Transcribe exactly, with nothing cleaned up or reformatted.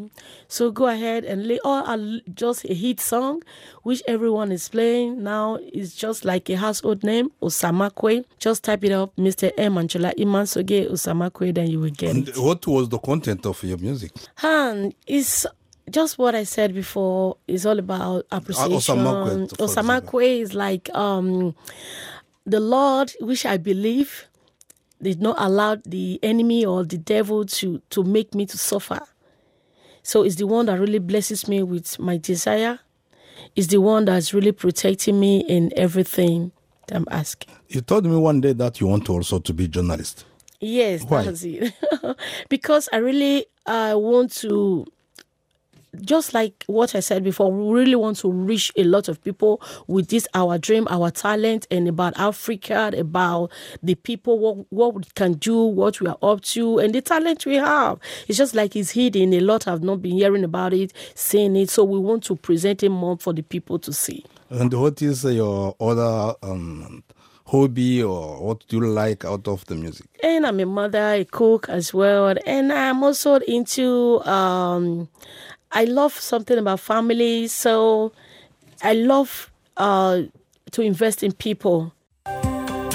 Um, so go ahead and lay all oh, just a hit song, which everyone is playing now. Is just like a household name, Osamakwe. Just type it up, Mister M. Anchola Imansoge Osamakwe, then you will get and it. What was the content of your music? Han, it's just what I said before. It's all about appreciation. Osamakwe, Osamakwe is like um, the Lord, which I believe, did not allow the enemy or the devil to, to make me to suffer. So it's the one that really blesses me with my desire. It's the one that's really protecting me in everything that I'm asking. You told me one day that you want to also to be a journalist. Yes, Why? That's it. Because I really uh, want to, just like what I said before, we really want to reach a lot of people with this, our dream, our talent, and about Africa, about the people, what, what we can do, what we are up to, and the talent we have. It's just like it's hidden. A lot have not been hearing about it, seeing it, so we want to present it more for the people to see. And what is your other um, hobby, or what do you like out of the music? And I'm a mother, a cook as well, and I'm also into... Um, I love something about family, so I love uh, to invest in people.